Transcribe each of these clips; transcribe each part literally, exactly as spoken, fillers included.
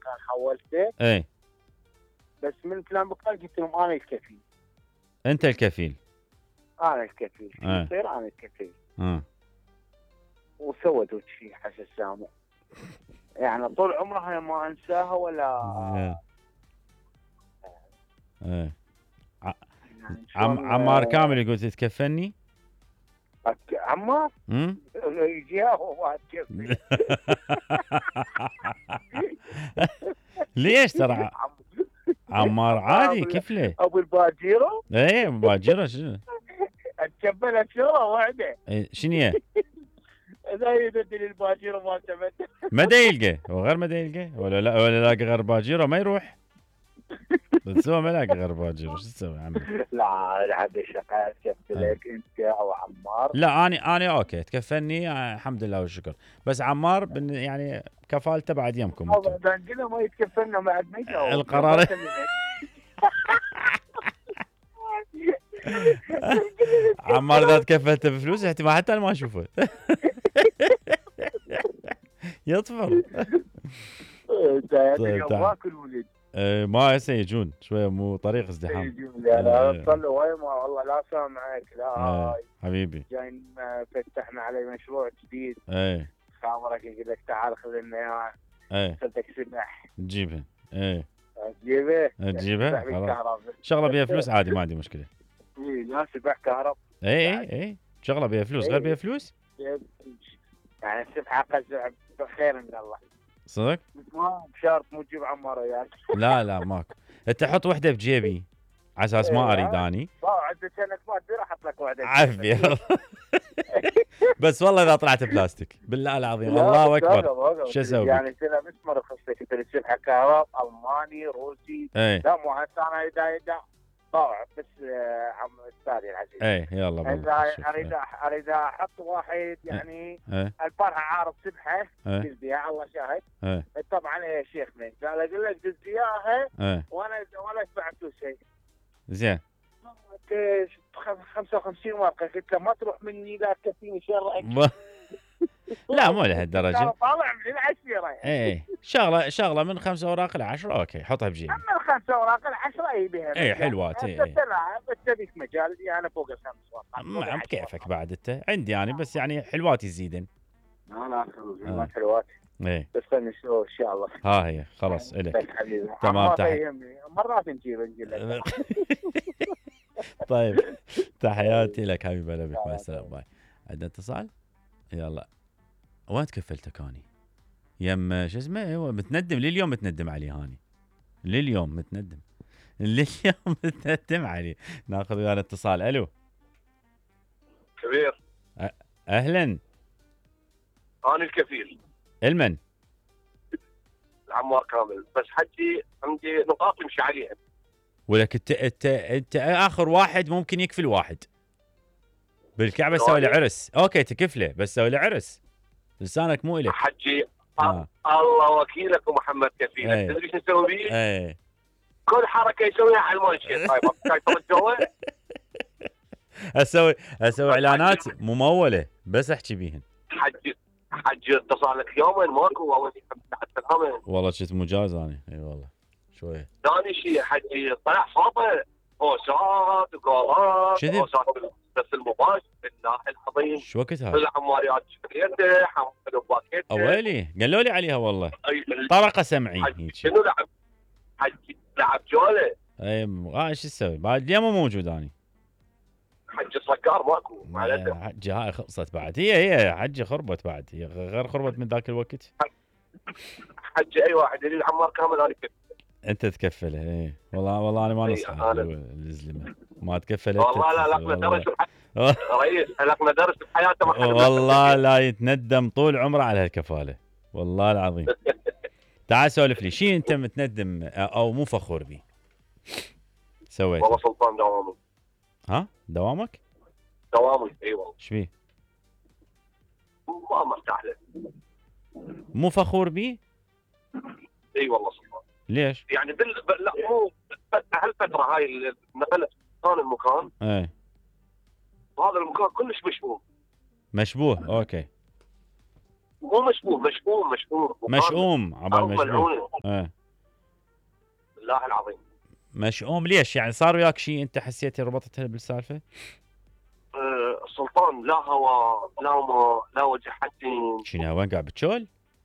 مكان حولته. اي بس من فلان مكان قلت لهم انا الكفيل. انت الكفيل. انا الكفيل شو ايه. يصير انا الكفيل. اه وسوت شيء حسن سامو، يعني طول عمرها ما انساها ولا. ايه ايه ع- يعني عم شلون، عمار آه، كامل يقول تتكفلني. أك- عمار امم يجيها وما تكفي. ليش ترى ع- عم- عمار عادي أبو- كفله. ابو الباجيرو ايه باجره شنو؟ اتكفلها شهره واحده. إيه، شنو هي؟ اذا يدد للباجيرو ما تمت. ما دا يلقى هو غير ما دا يلقى ولا لا ولا لاقي غير باجيره ما يروح. بس هو ما لاقي غير باجيره شو تسوي عمي؟ لا لعب الشقاء تكفلك انت او عمار. لا اني اني اوكي تكفلني آه، الحمد لله والشكر. بس عمار بن يعني كفالته بعد يمكم انتم. اذا قلنا ما يتكفلنا بعد ما يجاوب. القرار عمار اذا تكفلته بفلوس احتمال حتى أنا ما اشوفه. يطفر. طيب، تعال. باكل ولد آه، ما هسه يجون شويه مو طريق ازدحام. يجون لي انا صار له وين ما والله لا سامعك لا آه، هاي حبيبي. جايين آه، فتحنا علي مشروع جديد. ايه خابرك يقول لك تعال خذ لنا اياه ايه صدق سبح تجيبها. ايه تجيبه تجيبها سبح خلاص. بالكهرباء. شغله بيها فلوس عادي ما عندي مشكله. إيه، لا سبح كهرب ايه ايه ايه شغله بيها فلوس غير بيها فلوس. يعني السبحه قزع بخير من الله. صدق؟ ما بشرط مو تجيب عمار وياك. لا لا ماكو. انت حط وحده بجيبي على اساس ما اريد اني. عندك انك ما تدير احط لك واحده. عافيه. بس والله اذا طلعت بلاستيك بالله العظيم الله اكبر شو اسوي؟ يعني سنه بس ما رخصتك انت السبحه كهرب الماني روسي. ايه لا مو هسه انا اريد اريد طاوع بس آه، عم استاذي العزيز. ايه يلا بالله. اذا اريد اريد احط واحد يعني ايه البارحه عارض سبحه ايه دز بيها الله شاهد. ايه طبعا يا شيخنا قال اقول لك دز اياها ايه وانا ولا ادفع فلوس شيء. زين. خمسة وخمسين ورقه قلت له ما تروح مني لا تكفيني شيء رايك. لا مو لهالدرجه. طالع من العشره. ايه شغله شغله من خمسة اوراق لعشرة اوكي حطها بجيبي. اما الخمسه اوراق العشره اي بها. ايه حلوات ايه. بس بس تبيك مجال انا فوق الخمس ورقات. ما بكيفك بعد انت عندي يعني بس يعني حلوات يزيدن. لا لا خلص حلوات. ايه بس خلينا نشوف ان شاء الله. ها هي خلاص الك. تمام تحياتي. مرات نجيب نجيب. طيب تحياتي لك حبيبي لبيك مع السلامه باي. عندنا اتصال يلا. وين تكفلتك اني؟ يم شو اسمه هو متندم لليوم متندم عليه هاني. لليوم متندم. لليوم متندم عليه. ناخذ ويانا اتصال. الو كبير. أ... اهلا. انا الكفيل. المن؟ العمار كامل. بس حجي عندي نقاط نمشي عليها. ولك انت انت انت اخر واحد ممكن يكفل واحد بالكعبه سوي له عرس. اوكي تكفله بس سوي له عرس. لسانك مو الك حجي. آه. الله وكيلك ومحمد كفيل. ايه. تدري ايش نسوي بيه؟ ايه كل حركه يسويها على المنشي. طيب ترد جوا. اسوي اسوي اعلانات مموله بس احكي بيهن. حجي حجي اتصل لك يومين ماكو اول شيء حتى الامن. والله شفت مجاز انا اي والله شويه. ثاني شيء حجي طلع صوته اوسات وقالات كذب. اوسات بس المباشر بالله العظيم. شو وقت هذا؟ العماريات شريته حمد باكيته. اويلي قالوا لي عليها والله. طرقه سمعي هيك. شنو لعب؟ حجي لعب جوله. اي اه شو تسوي؟ بعد اليوم مو موجود اني. حج سكر ماكو معناته. حجي هاي خلصت بعد. هي هي حجي خربت بعد. هي غير خربت من ذاك الوقت. حجي اي واحد يريد عمار كامل انا كفل. انت تكفله ايه والله والله انا ما إيه، نصحك أنا- الزلمه ما تكفل. والله لا لقنا درس بح- رئيس لقنا درس بحياته ما حد والله لا يتندم طول عمره على هالكفاله والله العظيم. تعال سولف لي شيء انت متندم او مو فخور به سويته. والله سلطان دوامي. ها دوامك؟ دوامي اي والله. ايش بيه؟ ما مرتاح له. مو فخور به؟ اي والله سلطان. ليش؟ يعني بال... ب... لا مو هالفتره هاي اللي نقلت كان المكان. ايه وهذا المكان كلش مشبوه. مشبوه اوكي. مو مشبوه مشبوه مشبوه مشؤوم عبال أرض مشؤوم. ملعونة ايه بالله العظيم. مشؤوم ليش يعني صار وياك شيء انت حسيت ربطتها بالسالفه؟ آه، السلطان لا هواء لا ماء لا وجه حدين. شنو وين قاعد بالشول؟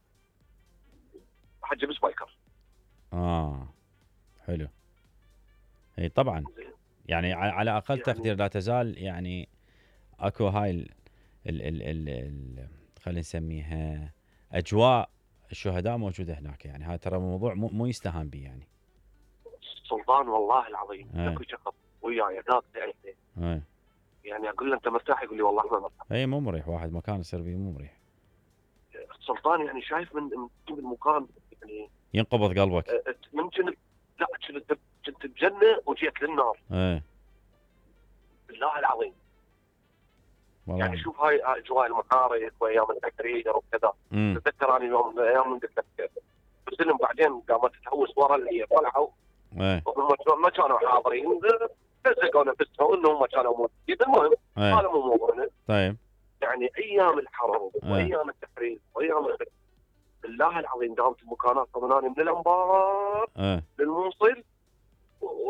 حجي بسبايكر. اه حلو. اي طبعا يعني ع- على اقل يعني- تقدير لا تزال يعني اكو هاي ال ال ال ال, ال خلينا نسميها اجواء الشهداء موجوده هناك، يعني هذا ترى موضوع مو, مو يستهان به يعني. السلطان والله العظيم إيه. اكو شخص وياي هناك تعرفه. اي يعني اقول له انت مرتاح يقول لي والله ما مرتاح. اي مو مريح، واحد مكان يصير بيه مو مريح، السلطان يعني شايف من من من المكان يعني ينقبض قلبك. آه، من كنت لا كنت كنت بجنه وجيت للنار اي بالله العظيم. يعني والله. شوف هاي هاي اجواء المعارك وايام التكرير وكذا. امم تتذكر انا يوم من الايام من قلت لك بالسلم بعدين قامت تتهوس ورا اللي طلعوا اي وهم ما كانوا حاضرين لزقوا نفسهم انهم كانوا موجودين. المهم اي هذا مو موضوعنا. طيب يعني ايام الحرب آه. وايام التحرير وايام التكرير بالله العظيم دامت المكانات طبعا من الانبار اي للموصل و-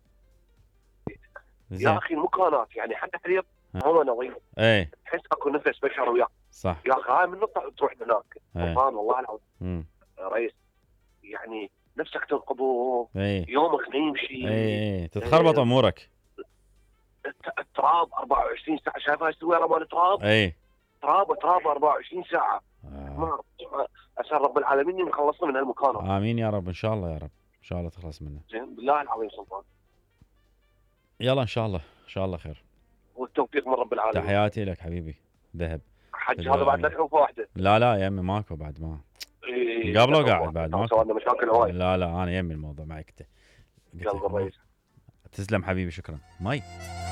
يا زين اخي المكانات يعني حتى حرير آه. هو نظيف اي تحس اكو نفس بشر وياك. صح يا اخي هاي من نقطه تروح هناك اي سبحان والله العظيم امم يا ريس. يعني نفسك تنقبض اي يومك يمشي. اي اي تتخربط امورك. الت- التراب أربعة وعشرين ساعه شايف هاي السويره مال التراب. اي تراب تراب أربعة وعشرين ساعه. آه. ما اسال رب العالمين إن خلصنا من هالمكان. امين يا رب ان شاء الله، يا رب ان شاء الله تخلص منه. زين بالله العظيم سلطان. يلا ان شاء الله ان شاء الله خير. والتوفيق من رب العالمين. تحياتي لك حبيبي ذهب. حج هذا بعد لك حوفه واحده. لا لا يا امي ماكو بعد ما إيه قبله لا، قاعد بعد ماكو. سوالنا مشاكل هواي. لا لا انا يمي الموضوع معك. يلا الرئيس. تسلم حبيبي شكرا. ماي